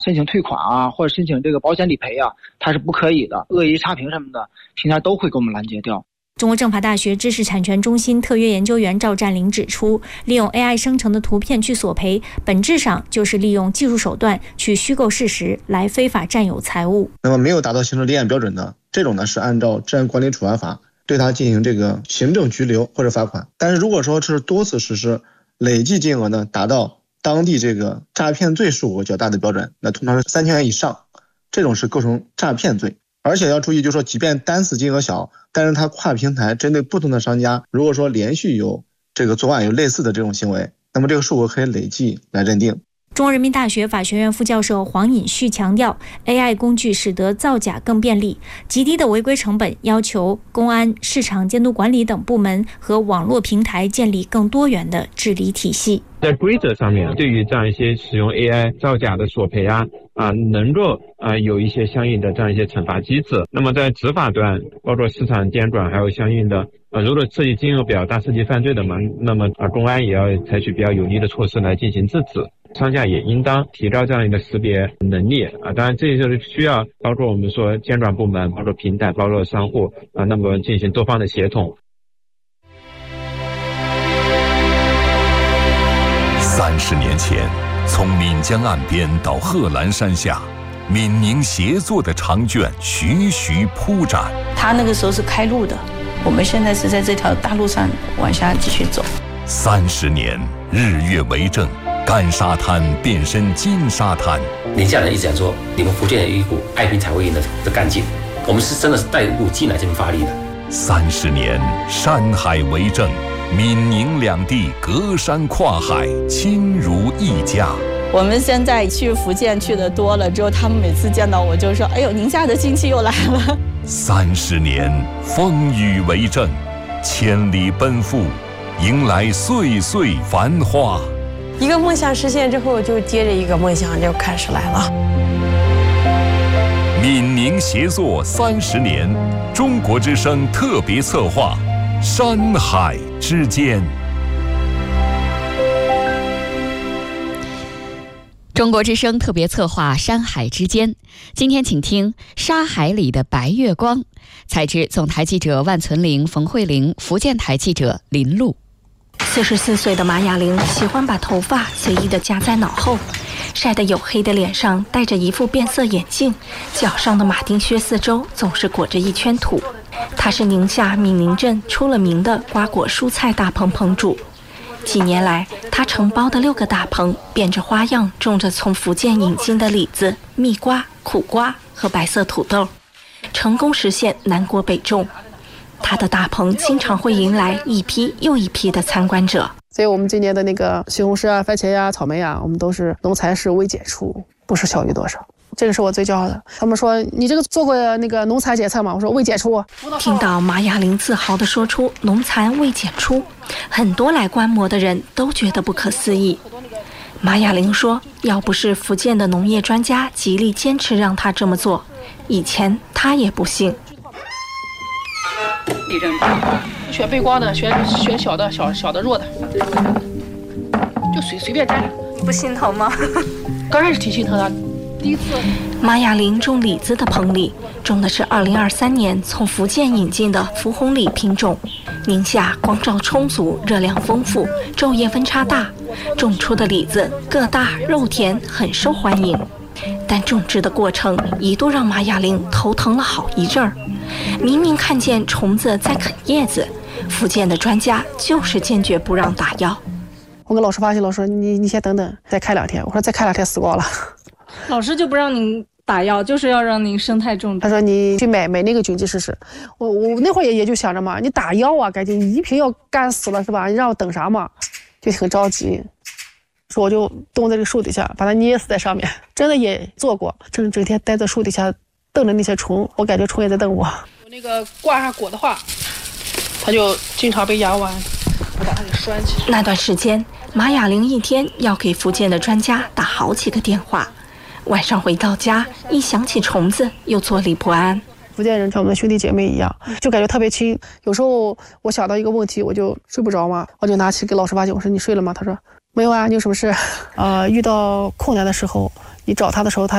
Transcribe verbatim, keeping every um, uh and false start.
申请退款啊，或者申请这个保险理赔啊，它是不可以的。恶意差评什么的，平台都会给我们拦截掉。 中国政法大学知识产权中心特约研究员赵占林指出，利用 A I 生成的图片去索赔，本质上就是利用技术手段去虚构事实，来非法占有财物。 那么没有达到行政立案标准的，这种呢是按照治安管理处罚法对他进行这个行政拘留或者罚款。但是如果说是多次实施，累计金额呢达到当地这个诈骗罪数额较大的标准，那通常是三千元以上，这种是构成诈骗罪。而且要注意，就是说即便单次金额小，但是它跨平台针对不同的商家，如果说连续有这个作案有类似的这种行为，那么这个数额可以累计来认定。 中国人民大学法学院副教授黄尹旭强调， A I 工具使得造假更便利，极低的违规成本要求公安、市场监督管理等部门和网络平台建立更多元的治理体系。 在规则上面，对于这样一些使用 A I 造假的索赔啊啊，能够啊有一些相应的这样一些惩罚机制。那么在执法端，包括市场监管，还有相应的呃，如果涉及金额比较大、涉及犯罪的嘛，那么啊公安也要采取比较有力的措施来进行制止。商家也应当提高这样一个识别能力啊，当然这就是需要包括我们说监管部门、包括平台、包括商户啊，那么进行多方的协同。 三十年前，从岷江岸边到贺兰山下，闽宁协作的长卷徐徐铺展。 他那个时候是开路的，我们现在是在这条大路上往下继续走。 三十年，日月为证。干沙滩变身金沙滩， 宁夏人一直讲说，你们福建有一股爱拼才会赢的的干劲，我们是真的是带一股劲来这边发力的。 三十年，山海为证，闽宁两地隔山跨海，亲如一家。 我们现在去福建去的多了之后，他们每次见到我就说：“哎呦，宁夏的亲戚又来了。” 三十年，风雨为证，千里奔赴，迎来岁岁繁花。 一个梦想实现之后，就接着一个梦想就开始来了。 闽宁协作三十年，中国之声特别策划《山海之间》。 中国之声特别策划《山海之间》，今天请听《沙海里的白月光》，采制总台记者万存玲、冯慧玲，福建台记者林璐。 四十四岁的马雅玲喜欢把头发随意地夹在脑后，晒得黝黑的脸上戴着一副变色眼镜，脚上的马丁靴四周总是裹着一圈土。她是宁夏闽宁镇出了名的瓜果蔬菜大棚棚主。几年来，她承包的六个大棚变着花样种着从福建引进的李子、蜜瓜、苦瓜和白色土豆，成功实现南国北种。他的大棚经常会迎来一批又一批的参观者， 所以我们今年的那个西红柿啊、番茄呀、草莓呀，我们都是农残是未检出，不是小于多少，这个是我最骄傲的。他们说你这个做过那个农残检测吗？我说未检出。 听到马雅玲自豪地说出农残未检出，很多来观摩的人都觉得不可思议。马雅玲说，要不是福建的农业专家极力坚持让她这么做，以前她也不信。 选背光的，选选小的，小小的弱的，就随随便摘。 你不心疼吗？ 刚开始挺心疼的，第一次。 马雅玲种李子的棚里种的是二零二三年从福建引进的福红李品种。宁夏光照充足，热量丰富，昼夜温差大，种出的李子个大肉甜，很受欢迎。但种植的过程一度让马雅玲头疼了好一阵儿。明明看见虫子在啃叶子，福建的专家就是坚决不让打药。 我跟老师发现，老师说你你先等等，再开两天。我说再开两天死光了。 老师就不让您打药，就是要让您生态种植。 他说你去买买那个菌剂试试。我我那会儿也也就想着嘛，你打药啊，赶紧你一瓶药干死了是吧？你让我等啥嘛？就很着急。说我就蹲在这个树底下，把它捏死在上面。真的也做过，整整天待在树底下。瞪着那些虫，我感觉虫也在瞪我。 我那个挂上果的话，它就经常被压弯，我把它给拴起。 那段时间，马雅玲一天要给福建的专家打好几个电话，晚上回到家，一想起虫子，又坐立不安。 福建人像我们的兄弟姐妹一样，就感觉特别亲。有时候我想到一个问题，我就睡不着嘛，我就拿起给老师发信，我说你睡了吗？他说没有啊，你有什么事？呃，遇到困难的时候，你找他的时候，他